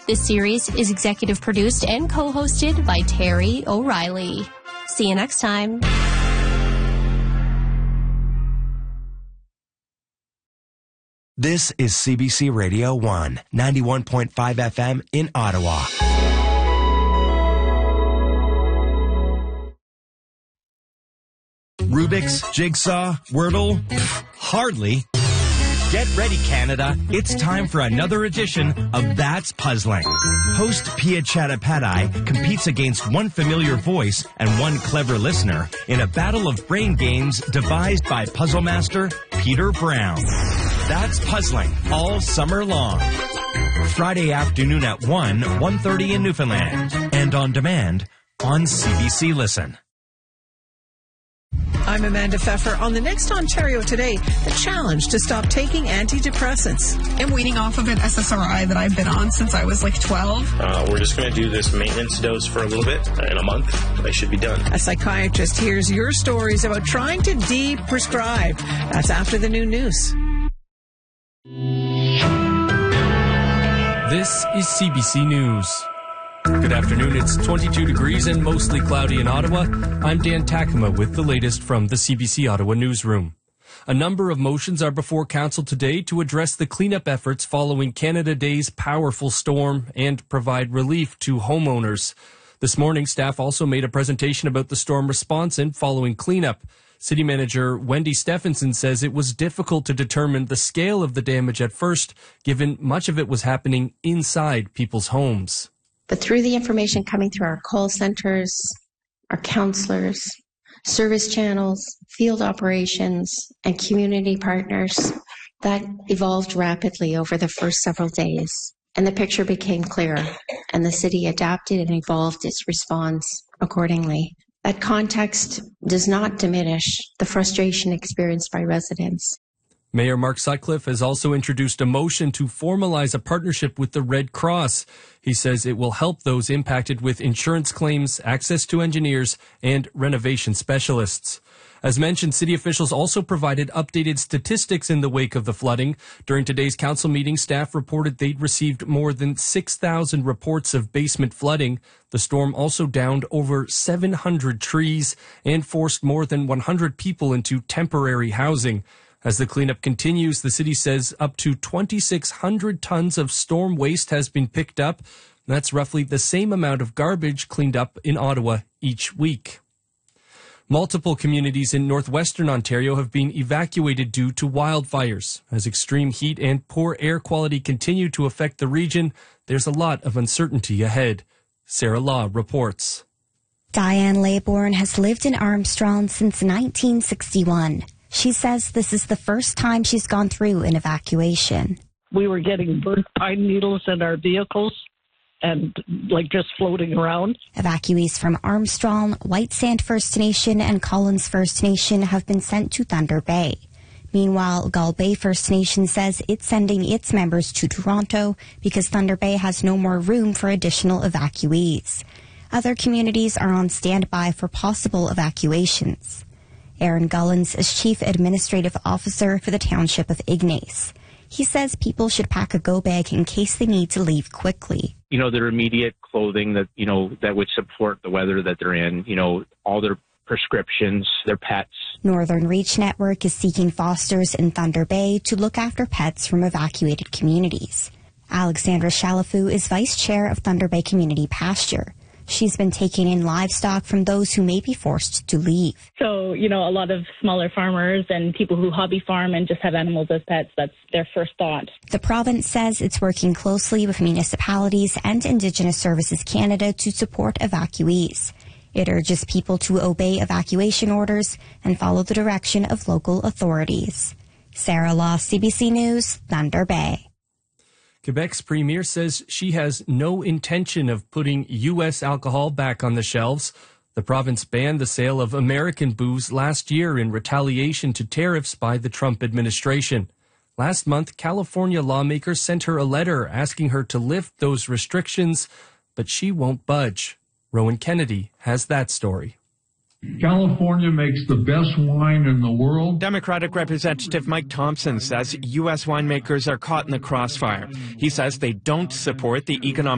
This series is executive produced and co-hosted by Terry O'Reilly. See you next time. This is CBC Radio 1, 91.5 FM in Ottawa. Rubik's, Jigsaw, Wordle? Hardly. Get ready, Canada. It's time for another edition of That's Puzzling. Host Pia Chattopadhyay competes against one familiar voice and one clever listener in a battle of brain games devised by puzzle master Peter Brown. That's Puzzling all summer long. Friday afternoon at 1:30 in Newfoundland. And on demand on CBC Listen. I'm Amanda Pfeffer. On the next Ontario Today, the challenge to stop taking antidepressants. I'm weaning off of an SSRI that I've been on since I was like 12. We're just going to do this maintenance dose for a little bit. In a month, I should be done. A psychiatrist hears your stories about trying to de-prescribe. That's after the noon news. This is CBC News. Good afternoon. It's 22 degrees and mostly cloudy in Ottawa. I'm Dan Takema with the latest from the CBC Ottawa newsroom. A number of motions are before Council today to address the cleanup efforts following Canada Day's powerful storm and provide relief to homeowners. This morning, staff also made a presentation about the storm response and following cleanup. City Manager Wendy Stephenson says it was difficult to determine the scale of the damage at first, given much of it was happening inside people's homes. But through the information coming through our call centers, our counselors, service channels, field operations, and community partners, that evolved rapidly over the first several days. And the picture became clearer, and the city adapted and evolved its response accordingly. That context does not diminish the frustration experienced by residents. Mayor Mark Sutcliffe has also introduced a motion to formalize a partnership with the Red Cross. He says it will help those impacted with insurance claims, access to engineers, and renovation specialists. As mentioned, city officials also provided updated statistics in the wake of the flooding. During today's council meeting, staff reported they'd received more than 6,000 reports of basement flooding. The storm also downed over 700 trees and forced more than 100 people into temporary housing. As the cleanup continues, the city says up to 2,600 tons of storm waste has been picked up. That's roughly the same amount of garbage cleaned up in Ottawa each week. Multiple communities in northwestern Ontario have been evacuated due to wildfires. As extreme heat and poor air quality continue to affect the region, there's a lot of uncertainty ahead. Sarah Law reports. Diane Laybourne has lived in Armstrong since 1961. She says this is the first time she's gone through an evacuation. We were getting burnt pine needles in our vehicles and just floating around. Evacuees from Armstrong, White Sand First Nation and Collins First Nation have been sent to Thunder Bay. Meanwhile, Gull Bay First Nation says it's sending its members to Toronto because Thunder Bay has no more room for additional evacuees. Other communities are on standby for possible evacuations. Aaron Gullins is Chief Administrative Officer for the Township of Ignace. He says people should pack a go bag in case they need to leave quickly. Their immediate clothing that would support the weather that they're in, all their prescriptions, their pets. Northern Reach Network is seeking fosters in Thunder Bay to look after pets from evacuated communities. Alexandra Chalafu is Vice Chair of Thunder Bay Community Pasture. She's been taking in livestock from those who may be forced to leave. So, a lot of smaller farmers and people who hobby farm and just have animals as pets, that's their first thought. The province says it's working closely with municipalities and Indigenous Services Canada to support evacuees. It urges people to obey evacuation orders and follow the direction of local authorities. Sarah Law, CBC News, Thunder Bay. Quebec's premier says she has no intention of putting U.S. alcohol back on the shelves. The province banned the sale of American booze last year in retaliation to tariffs by the Trump administration. Last month, California lawmakers sent her a letter asking her to lift those restrictions, but she won't budge. Rowan Kennedy has that story. California makes the best wine in the world. Democratic Representative Mike Thompson says U.S. winemakers are caught in the crossfire. He says they don't support the economic